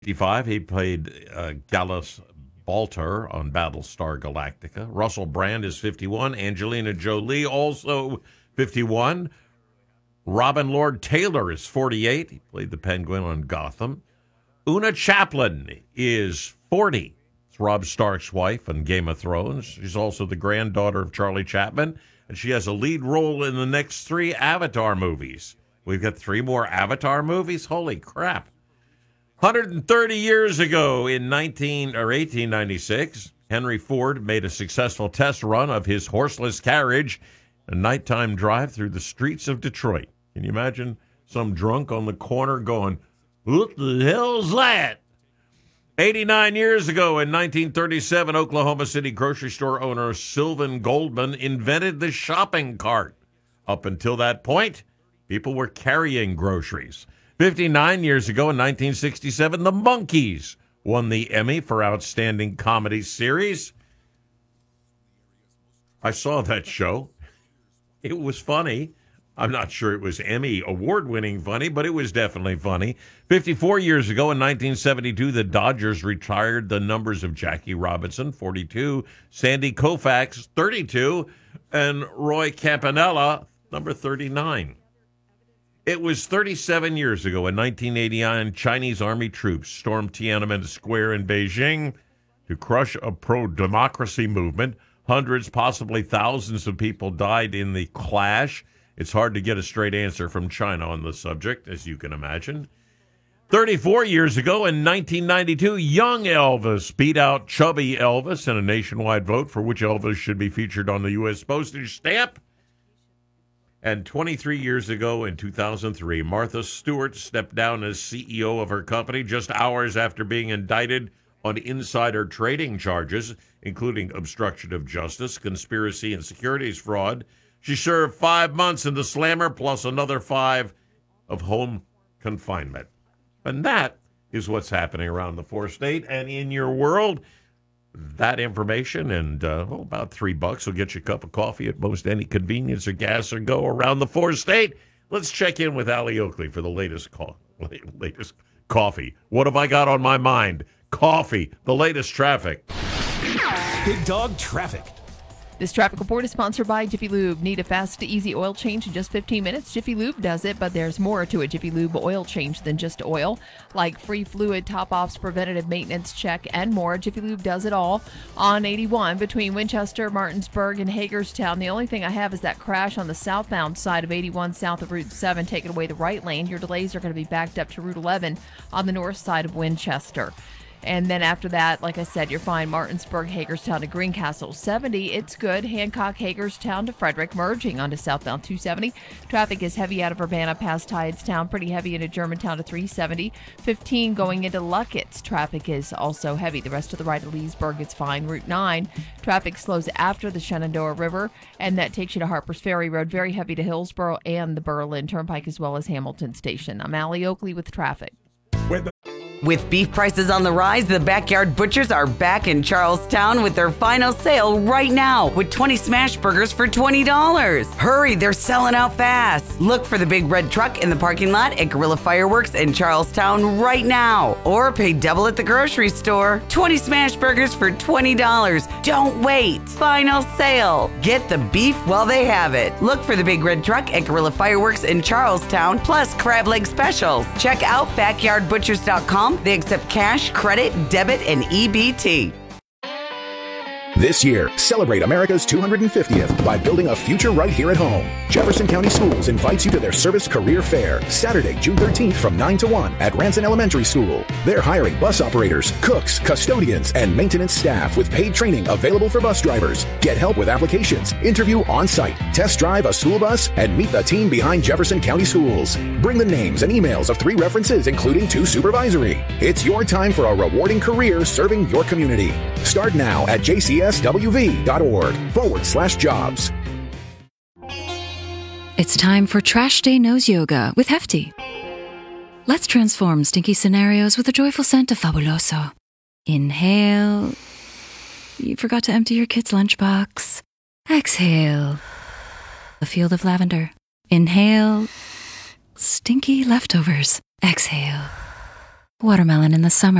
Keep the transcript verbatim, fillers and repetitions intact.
fifty-five, he played uh, Gallus Baltar on Battlestar Galactica. Russell Brand is fifty-one. Angelina Jolie, also fifty-one. Robin Lord Taylor is forty-eight. He played the Penguin on Gotham. Una Chaplin is forty. It's Robb Stark's wife on Game of Thrones. She's also the granddaughter of Charlie Chaplin, and she has a lead role in the next three Avatar movies. We've got three more Avatar movies? Holy crap. one hundred thirty years ago in nineteen or eighteen ninety-six, Henry Ford made a successful test run of his horseless carriage, a nighttime drive through the streets of Detroit. Can you imagine some drunk on the corner going, "What the hell's that?" eighty-nine years ago in nineteen thirty-seven, Oklahoma City grocery store owner Sylvan Goldman invented the shopping cart. Up until that point, people were carrying groceries. fifty-nine years ago in nineteen sixty-seven, The Monkees won the Emmy for Outstanding Comedy Series. I saw that show. It was funny. I'm not sure it was Emmy award-winning funny, but it was definitely funny. fifty-four years ago in nineteen seventy-two, the Dodgers retired the numbers of Jackie Robinson, forty-two, Sandy Koufax, thirty-two, and Roy Campanella, number thirty-nine. It was thirty-seven years ago in nineteen eighty-nine, Chinese army troops stormed Tiananmen Square in Beijing to crush a pro-democracy movement. Hundreds, possibly thousands of people died in the clash. It's hard to get a straight answer from China on the subject, as you can imagine. thirty-four years ago in nineteen ninety-two, young Elvis beat out chubby Elvis in a nationwide vote for which Elvis should be featured on the U S postage stamp. And twenty-three years ago in two thousand three, Martha Stewart stepped down as C E O of her company just hours after being indicted on insider trading charges, including obstruction of justice, conspiracy, and securities fraud. She served five months in the slammer plus another five of home confinement. And that is what's happening around the four-state and in your world. That information and uh, well, about three bucks will get you a cup of coffee at most any convenience or gas or go around the four-state. Let's check in with Allie Oakley for the latest co- latest coffee. What have I got on my mind? Coffee, the latest traffic. Big Dog Traffic. This traffic report is sponsored by Jiffy Lube. Need a fast, easy oil change in just fifteen minutes? Jiffy Lube does it, but there's more to a Jiffy Lube oil change than just oil, like free fluid top-offs, preventative maintenance check, and more. Jiffy Lube does it all on eighty-one between Winchester, Martinsburg, and Hagerstown. The only thing I have is that crash on the southbound side of eighty-one south of Route seven, taking away the right lane. Your delays are going to be backed up to Route eleven on the north side of Winchester. And then after that, like I said, you're fine. Martinsburg, Hagerstown to Greencastle. seventy, it's good. Hancock, Hagerstown to Frederick, merging onto southbound two seventy. Traffic is heavy out of Urbana past Tidestown. Pretty heavy into Germantown to three seventy. fifteen going into Luckett's. Traffic is also heavy. The rest of the ride to Leesburg, it's fine. Route nine, traffic slows after the Shenandoah River, and that takes you to Harpers Ferry Road. Very heavy to Hillsboro and the Berlin Turnpike, as well as Hamilton Station. I'm Allie Oakley with traffic. With beef prices on the rise, the Backyard Butchers are back in Charlestown with their final sale right now with twenty smash burgers for twenty dollars. Hurry, they're selling out fast. Look for the big red truck in the parking lot at Guerrilla Fireworks in Charlestown right now. Or pay double at the grocery store. twenty smash burgers for twenty dollars. Don't wait. Final sale. Get the beef while they have it. Look for the big red truck at Guerrilla Fireworks in Charlestown, plus crab leg specials. Check out backyard butchers dot com. They accept cash, credit, debit, and E B T. This year, celebrate America's two hundred fiftieth by building a future right here at home. Jefferson County Schools invites you to their Service Career Fair, Saturday, June thirteenth from nine to one at Ranson Elementary School. They're hiring bus operators, cooks, custodians, and maintenance staff with paid training available for bus drivers. Get help with applications, interview on-site, test drive a school bus, and meet the team behind Jefferson County Schools. Bring the names and emails of three references, including two supervisory. It's your time for a rewarding career serving your community. Start now at J C S W V dot org forward slash jobs. It's time for Trash Day Nose Yoga with Hefty. Let's transform stinky scenarios with a joyful scent of Fabuloso. Inhale. You forgot to empty your kid's lunchbox. Exhale. A field of lavender. Inhale. Stinky leftovers. Exhale. Watermelon in the summer.